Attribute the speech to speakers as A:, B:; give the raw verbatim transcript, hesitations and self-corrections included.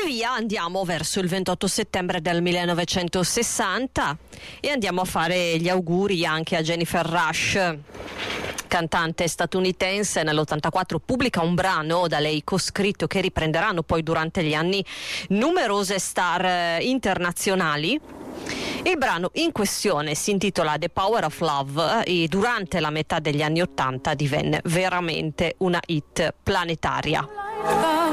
A: via andiamo verso il ventotto settembre del millenovecentosessanta e andiamo a fare gli auguri anche a Jennifer Rush, cantante statunitense. Nell'ottantaquattro pubblica un brano da lei coscritto che riprenderanno poi durante gli anni numerose star internazionali. Il brano in questione si intitola The Power of Love e durante la metà degli anni ottanta divenne veramente una hit planetaria.